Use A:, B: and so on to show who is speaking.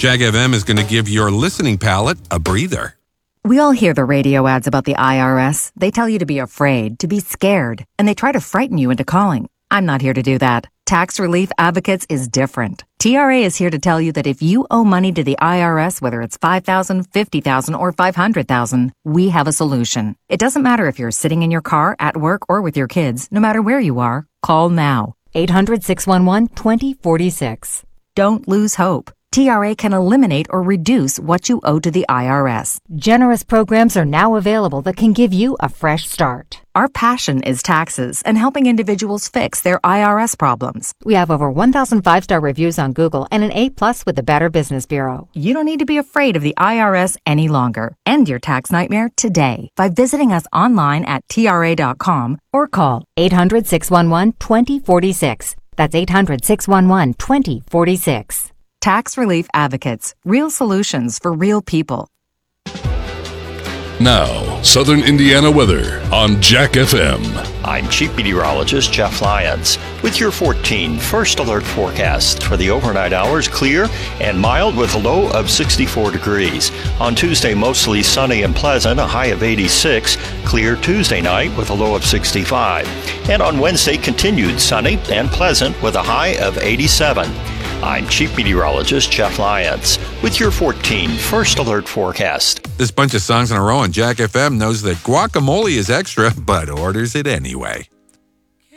A: Jag FM is going to give your listening palate a breather.
B: We all hear the radio ads about the IRS. They tell you to be afraid, to be scared, and they try to frighten you into calling. I'm not here to do that. Tax Relief Advocates is different. TRA is here to tell you that if you owe money to the IRS, whether it's $5,000, $50,000, or $500,000, we have a solution. It doesn't matter if you're sitting in your car, at work, or with your kids. No matter where you are, call now. 800-611-2046. Don't lose hope. TRA can eliminate or reduce what you owe to the IRS. Generous programs are now available that can give you a fresh start. Our passion is taxes and helping individuals fix their IRS problems. We have over 1,000 5-star reviews on Google and an A+ with the Better Business Bureau. You don't need to be afraid of the IRS any longer. End your tax nightmare today by visiting us online at TRA.com or call 800-611-2046. That's 800-611-2046. Tax Relief Advocates. Real solutions for real people.
C: Now, Southern Indiana weather on Jack FM.
D: I'm Chief Meteorologist Jeff Lyons with your 14 First Alert forecast. For the overnight hours, clear and mild with a low of 64 degrees. On Tuesday, mostly sunny and pleasant, a high of 86. Clear Tuesday night with a low of 65. And on Wednesday, continued sunny and pleasant with a high of 87. I'm Chief Meteorologist Jeff Lyons with your 14 First Alert forecast.
A: This bunch of songs in a row on Jack FM knows that guacamole is extra, but orders it anyway.